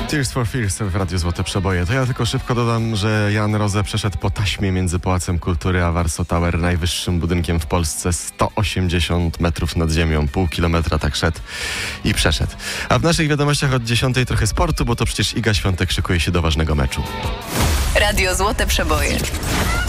Tears for Fears w Radiu Złote Przeboje. To ja tylko szybko dodam, że Jan Rose przeszedł po taśmie między Pałacem Kultury a Warsaw Tower, najwyższym budynkiem w Polsce, 180 metrów nad ziemią, pół kilometra tak szedł i przeszedł. A w naszych wiadomościach od 10 trochę sportu, bo to przecież Iga Świątek szykuje się do ważnego meczu. Radio Złote Przeboje.